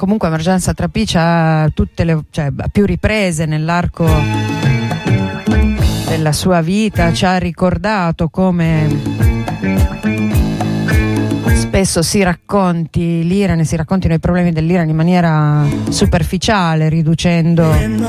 comunque Marjane Satrapi a più riprese nell'arco della sua vita ci ha ricordato come spesso si raccontino i problemi dell'Iran in maniera superficiale, riducendo